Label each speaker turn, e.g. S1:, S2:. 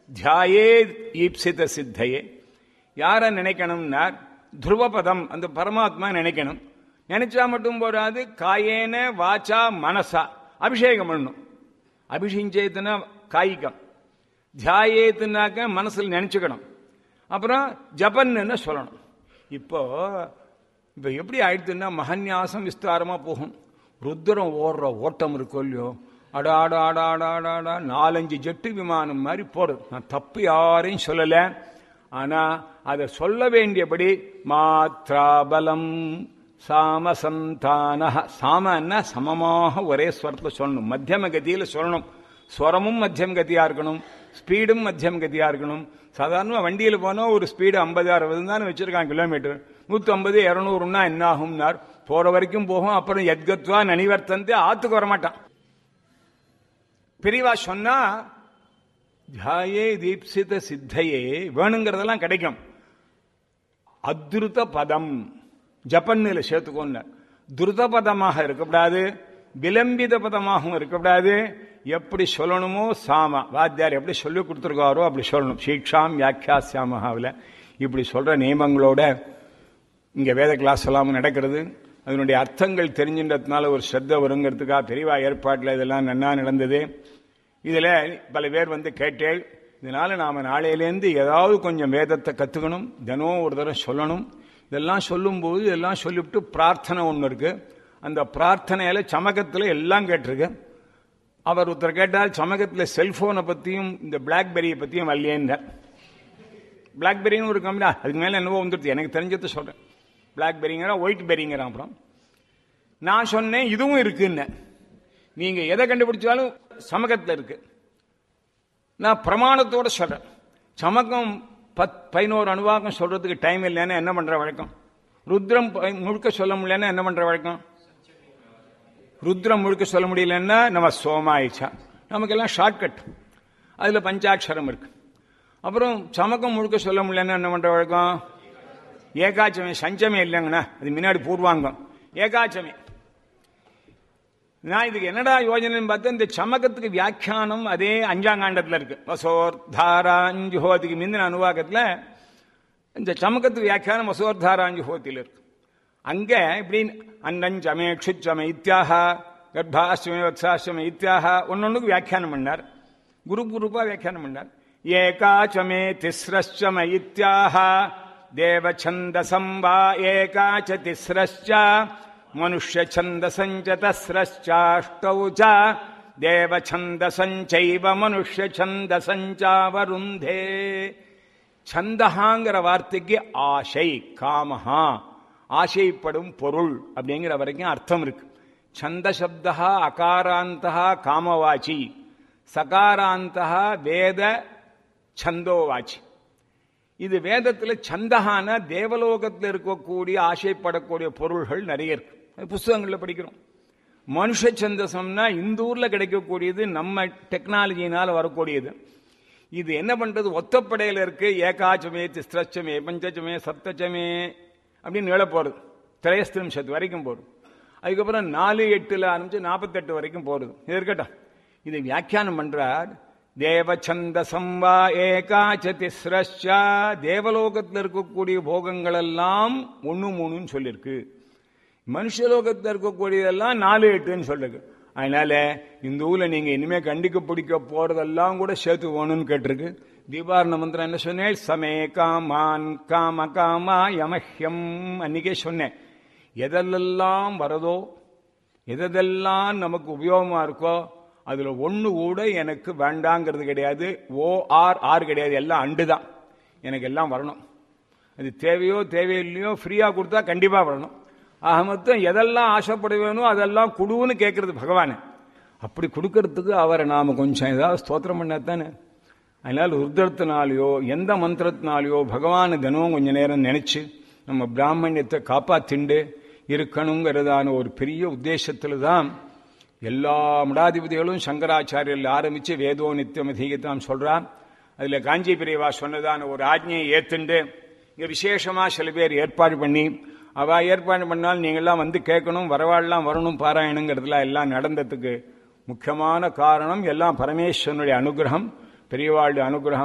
S1: தியாயே ஈப்சித சித்தையே. யாரை நினைக்கணும்னார்? துருவபதம், அந்த பரமாத்மா நினைக்கணும். நினைச்சா மட்டும் போராது, காயேன வாச்சா மனசா அபிஷேகம் பண்ணணும். அபிஷேகத்துனா காய்கம், தியாயேத்துனாக்க மனசில் நினைச்சுக்கணும். அப்புறம் ஜபன்னு சொல்லணும். இப்போ எப்படி ஆயிடுத்துன்னா மகன்யாசம் விஸ்தாரமா போகும். ருத்ரம் ஓடுற ஓட்டம் இருக்கோ இல்லையோ, அடாடாடாடாடாடா 4-5 ஜெட்டு விமானம் மாதிரி போடுது. நான் தப்பு யாரையும் சொல்லல, ஆனா அதை சொல்ல வேண்டியபடி மாத்ராபலம் சாமசந்தான. சாமன்னா சமமாக ஒரே ஸ்வரத்தில் சொல்லணும், மத்தியம கதியில் சொல்லணும். ஸ்வரமும் மத்தியம் கதியா இருக்கணும், ஸ்பீடும் மத்தியம் கதியா இருக்கணும். சாதாரண வண்டியில் போனா ஒரு ஸ்பீடு 50-60 தான் வச்சிருக்காங்க கிலோமீட்டர். 150-200ன்னா என்ன ஆகும்னார்? போற வரைக்கும் போகும், அப்புறம் எத்கத்வா நனிவர்த்தந்து ஆத்துக்கு வரமாட்டான். பெரியவா சொன்னா தியாயே தீப்சித சித்தையே வேணுங்கிறதெல்லாம் கிடைக்கும். அத்ருத பதம் ஜப்பன்னில சேர்த்துக்கோங்க. துருத பதமாக இருக்கக்கூடாது, விளம்பித பதமாகவும் இருக்கக்கூடாது. எப்படி சொல்லணுமோ சாம வாத்தியார் எப்படி சொல்லி கொடுத்துருக்காரோ அப்படி சொல்லணும். சீக்ஷாம் வியாக்கியாசியாமஹாவில் இப்படி சொல்ற நியமங்களோட இங்க வேத கிளாஸ் எல்லாம் நடக்கிறது. அதனுடைய அர்த்தங்கள் தெரிஞ்சின்றதுனால ஒரு ஸ்ரத்த வருங்கிறதுக்காக பெரியவா ஏற்பாட்டில் இதெல்லாம் நன்னா நடந்தது. இதுல பல பேர் கேட்டேள். இதனால நாம நாளையிலேருந்து ஏதாவது கொஞ்சம் வேதத்தை கத்துக்கணும், தினம் ஒரு தடவை சொல்லணும். இதெல்லாம் சொல்லும்போது இதெல்லாம் சொல்லிவிட்டு பிரார்த்தனை ஒன்று இருக்கு. அந்த பிரார்த்தனையில சமகத்தில் எல்லாம் கேட்டிருக்கு. அவர் ஒருத்தர் கேட்டால் சமகத்தில் செல்போனை பத்தியும் இந்த பிளாக்பெரியை பத்தியும் வரலையேன்னார். பிளாக்பெரின்னு ஒரு கம்பெனி, அதுக்கு மேல என்னவோ வந்துடுது, எனக்கு தெரிஞ்சதை சொல்றேன். பிளாக்பெரிங்கிறான், ஒயிட் பெரிங்கிறான். அப்புறம் நான் சொன்னேன் இதுவும் இருக்குன்னு. நீங்க எதை கண்டுபிடிச்சாலும் சமகத்தில் இருக்கு. நான் பிரமாணத்தோட சொல்றேன். சமகம் 11 அணுவாக்கம் சொல்றதுக்கு டைம் இல்லைன்னா என்ன பண்ற வழக்கம்? ருத்ரம் முழுக்க சொல்ல முடியலன்னா என்ன பண்ற வழக்கம்? ருத்ரம் முழுக்க சொல்ல முடியலன்னா நம்ம சோமாயிச்சா, நமக்கெல்லாம் ஷார்ட்கட். அதுல பஞ்சாட்சரம் இருக்கு. அப்புறம் சமகம் முழுக்க சொல்ல முடியலன்னா என்ன பண்ற வழக்கம்? ஏகாச்சமே. சஞ்சமே இல்லைங்கண்ணா, அது முன்னாடி பூர்வாங்கம். ஏகாச்சமே. நான் இதுக்கு என்னடா யோஜனைன்னு பார்த்தா, இந்த சமகத்துக்கு வியாக்கியானம் அதே 5ஆம் காண்டத்தில் இருக்கு. வசோர்தாராஞ்சுஹோதிக்கு முந்தின அனுவாகத்தில் இந்த சமகத்துக்கு வியாக்கியானம் வசோர்தாராஞ்சுஹோதியில் இருக்கு. அங்க இப்படி அன்னஞ்சமே க்ஷுச்சமே இத்தியாக கர்ப்பாஷ்டமே வத்சாஷ்டமே இத்தியாக ஒன்னொன்னுக்கு வியாக்கியானம் பண்ணார். குரூப்பா வியாக்கியானம் பண்ணார். ஏகாச்சமே திஸ்ரஷ்டம இத்தியாக தேவச்சந்தசம் வா ஏகாச்ச திஸ்ரஷ்ச மனுஷ்ய சந்தசஞ்ச தஸ்ரஷ்சாஷ்டௌ ச தேவச்சந்தசஞ்சைவ மனுஷ்ய சந்தசஞ்சாவருந்தே. சந்தகாங்கிற வார்த்தைக்கு ஆசை, காமஹா, ஆசைப்படும் பொருள் அப்படிங்கிற வரைக்கும் அர்த்தம் இருக்கு. சந்த சப்தா அகாராந்தா காமவாச்சி, சகாராந்தா வேத சந்தோவாச்சி. இது வேதத்தில் சந்தகான தேவலோகத்தில் இருக்கக்கூடிய ஆசைப்படக்கூடிய பொருள்கள் நிறைய இருக்கு. புஸ்தகங்களில் படிக்கிறோம். மனுஷ சந்தசம்னா இந்த ஊர்ல கிடைக்கக்கூடியது, நம்ம டெக்னாலஜினால வரக்கூடியது. இது என்ன பண்றது? ஒத்தப்படையில இருக்கு. ஏகாச்சமே திஸ்ரச்சமே பஞ்சச்சமே சப்தச்சமே அப்படின்னு நில போறது. திரையஸ்திரம்சத்து வரைக்கும் போறது. அதுக்கப்புறம் 4-8 ஆரம்பிச்சு 48 வரைக்கும் போறது. இது இருக்கட்டும். இதை வியாக்கியானம் பண்றார். தேவச்சந்தசம் வா ஏகாச்ச திஸ்ரஷ்சா. தேவலோகத்தில் இருக்கக்கூடிய போகங்கள் எல்லாம் 1-3 சொல்லிருக்கு. மனுஷலோகத்தில் இருக்கக்கூடியதெல்லாம் 4-8 சொல்லிருக்கு. அதனால இந்த ஊர்ல நீங்க இனிமே கண்டிக்க பிடிக்க போறதெல்லாம் கூட சேர்த்து போகணும்னு கேட்டிருக்கு. தீபாரண மந்திரம் என்ன சொன்னேன்? சமே காமான் காம காமா யமஹ்யம். அன்னைக்கே சொன்னேன், எதெல்லாம் வரதோ எதெல்லாம் நமக்கு உபயோகமா இருக்கோ அதுல ஒண்ணு கூட எனக்கு வேண்டாங்கிறது கிடையாது. ஆர் கிடையாது, எல்லாம் அண்டுதான். எனக்கு எல்லாம் வரணும். அது தேவையோ தேவையில்லையோ ஃப்ரீயா கொடுத்தா கண்டிப்பா வரணும். ஆக மொத்தம் எதெல்லாம் ஆசைப்படுவேனோ அதெல்லாம் கொடுன்னு கேட்கறது பகவான். அப்படி கொடுக்கறதுக்கு அவரை நாம கொஞ்சம் ஏதாவது ஸ்தோத்திரம் பண்ணாதானே. அதனால ருத்ரத்தினாலேயோ எந்த மந்திரத்தினாலேயோ பகவான் தினமும் கொஞ்ச நேரம் நினைச்சு நம்ம பிராமணியத்தை காப்பாத்திண்டு இருக்கணுங்கிறதான ஒரு பெரிய உத்தேசத்துல தான் எல்லா மடாதிபதிகளும் சங்கராச்சாரியர்கள் ஆரம்பிச்சு வேதோ நித்தியம் அதிகத்தான் சொல்றான். அதுல காஞ்சி பெரியவா சொன்னதான ஒரு ஆஜ்ஞையை ஏத்துண்டு இங்க விசேஷமா சில பேர் ஏற்பாடு பண்ணி, அவ ஏற்பாடு பண்ணால் நீங்கள்லாம் கேட்கணும், வரவாள்லாம் வரணும், பாராயணுங்கிறதுல எல்லாம் நடந்ததுக்கு முக்கியமான காரணம் எல்லாம் பரமேஸ்வரனுடைய அனுகிரகம், பெரியவாளுடைய அனுகிரகம்.